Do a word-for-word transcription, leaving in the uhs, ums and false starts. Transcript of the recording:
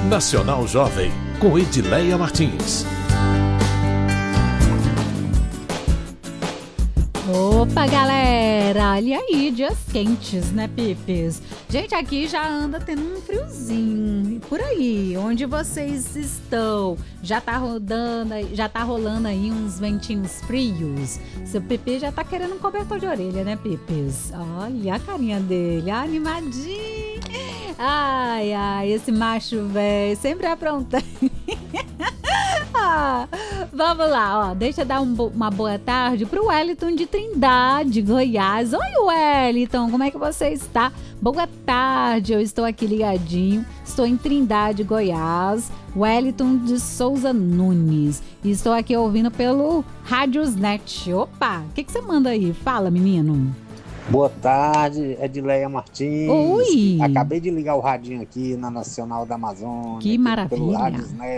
Nacional Jovem, com Edileia Martins. Opa, galera! Olha aí, dias quentes, né, Pipes? Gente, aqui já anda tendo um friozinho. E por aí, onde vocês estão? Já tá rodando, já tá rolando aí uns ventinhos frios? Seu Pipe já tá querendo um cobertor de orelha, né, Pipes? Olha a carinha dele, animadinho. Ai, ai, esse macho velho sempre apronta. Ah, vamos lá, ó. Deixa eu dar um bo- uma boa tarde pro Wellington de Trindade, Goiás. Oi, Wellington, como é que você está? Boa tarde, eu estou aqui ligadinho. Estou em Trindade, Goiás. Wellington de Souza Nunes. E estou aqui ouvindo pelo Radiosnet. Opa, o que, que você manda aí? Fala, menino. Boa tarde, Edileia Martins. Oi. Acabei de ligar o radinho aqui na Nacional da Amazônia. Que aqui maravilha. Pelo Radiosnet.